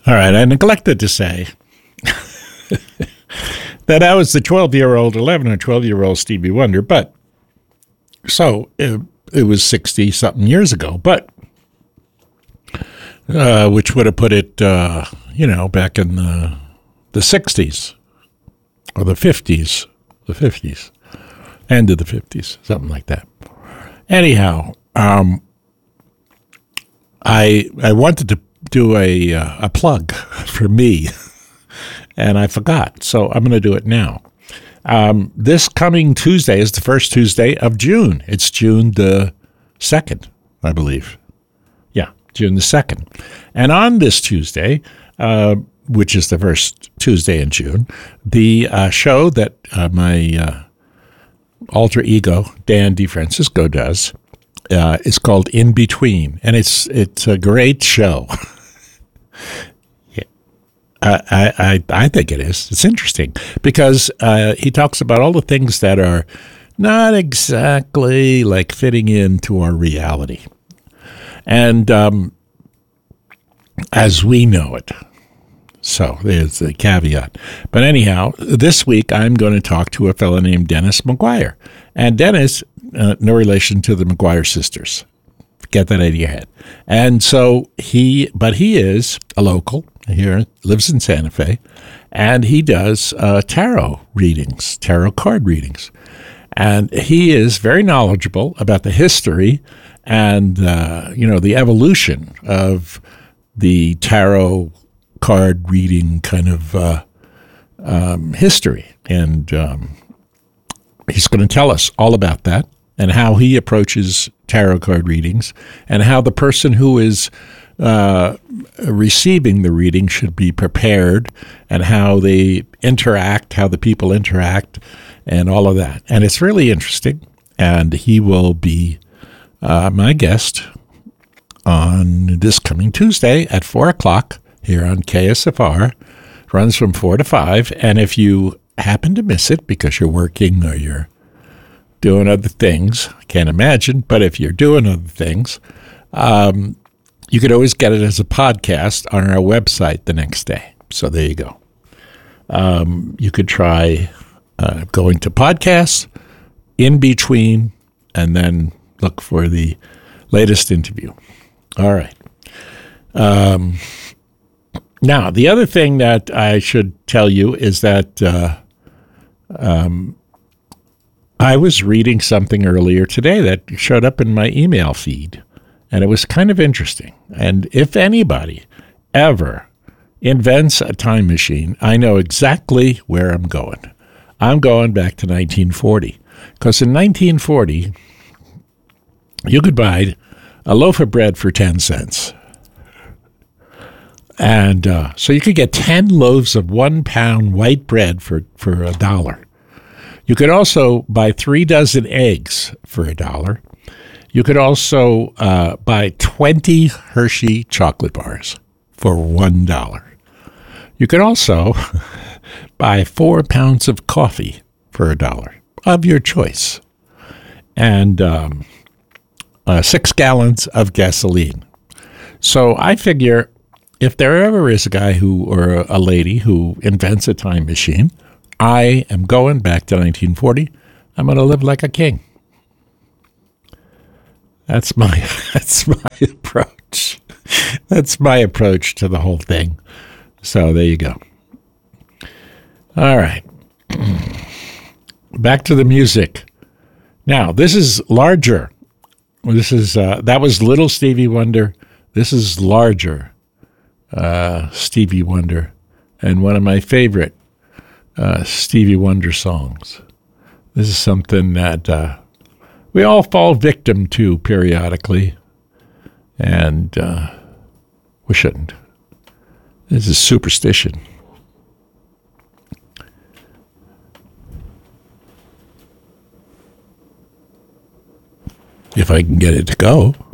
All right, I neglected to say that I was the 12-year-old, 11 or 12-year-old Stevie Wonder, but so it was 60-something years ago, but which would have put it, back in the 60s or the 50s, end of the 50s, something like that. Anyhow, I wanted to do a plug for me, and I forgot, so I'm going to do it now. This coming Tuesday is the first Tuesday of June. It's June the 2nd, I believe. Yeah, June the 2nd. And on this Tuesday, which is the first Tuesday in June, the show that my alter ego, Dan DeFrancisco, does is called In Between, and it's a great show. I think it is. It's interesting because he talks about all the things that are not exactly like fitting into our reality, and as we know it. So there's the caveat. But anyhow, this week I'm going to talk to a fellow named Dennis McGuire, and Dennis, no relation to the McGuire sisters. Get that out of your head. And so he is a local here, lives in Santa Fe, and he does tarot card readings. And he is very knowledgeable about the history and, the evolution of the tarot card reading kind of history. And he's going to tell us all about that and how he approaches tarot card readings and how the person who is receiving the reading should be prepared and how they interact, how the people interact, and all of that. And it's really interesting. And he will be my guest on this coming Tuesday at 4 o'clock here on KSFR. It runs from 4 to 5. And if you happen to miss it because you're working or you're doing other things, I can't imagine, but if you're doing other things, you could always get it as a podcast on our website the next day. So there you go. You could try going to podcasts, In Between, and then look for the latest interview. All right. Now, the other thing that I should tell you is that I was reading something earlier today that showed up in my email feed, and it was kind of interesting. And if anybody ever invents a time machine, I know exactly where I'm going. I'm going back to 1940, because in 1940, you could buy a loaf of bread for 10 cents. And so you could get 10 loaves of 1 pound white bread for $1. You could also buy 3 dozen eggs for $1. You could also buy 20 Hershey chocolate bars for $1. You could also buy 4 pounds of coffee for $1 of your choice, and 6 gallons of gasoline. So I figure if there ever is a guy or a lady who invents a time machine, I am going back to 1940. I'm going to live like a king. That's my approach. That's my approach to the whole thing. So there you go. All right. Back to the music. Now, this is larger. This is that was Little Stevie Wonder. This is larger Stevie Wonder, and one of my favorite Stevie Wonder songs. This is something that we all fall victim to periodically, and we shouldn't. This is superstition. If I can get it to go.